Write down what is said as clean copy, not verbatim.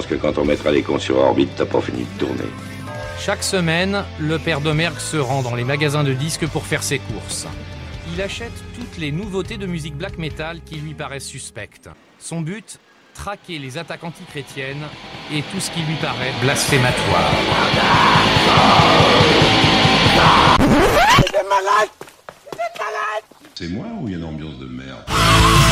pense que quand on mettra les cons sur orbite, t'as pas fini de tourner. Chaque semaine, le père Domergue se rend dans les magasins de disques pour faire ses courses. Il achète toutes les nouveautés de musique black metal qui lui paraissent suspectes. Son but, traquer les attaques antichrétiennes et tout ce qui lui paraît blasphématoire. C'est moi ou il y a une ambiance de